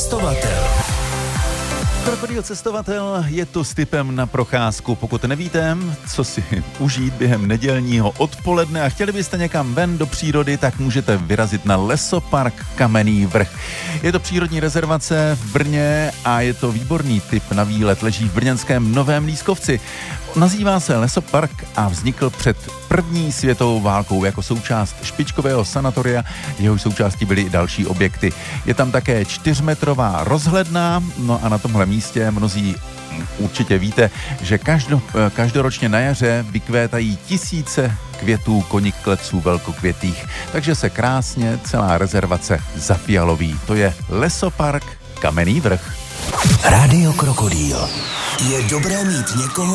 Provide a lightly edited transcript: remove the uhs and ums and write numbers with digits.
Cestovatel. Krokodýl cestovatel je tu s tipem na procházku. Pokud nevíte, co si užít během nedělního odpoledne a chtěli byste někam ven do přírody, tak můžete vyrazit na Lesopark Kamenný vrch. Je to přírodní rezervace v Brně a je to výborný tip na výlet. Leží v brněnském Novém Lískovci. Nazývá se Lesopark a vznikl před první světovou válkou jako součást špičkového sanatoria, jehož součástí byly i další objekty. Je tam také 4metrová rozhledna, no a na tomhle místě mnozí určitě víte, že každoročně na jaře vykvétají tisíce květů konikleců velkokvětých, takže se krásně celá rezervace zafialoví. To je Lesopark Kamenný vrch. Rádio Krokodýl. Je dobré mít někoho,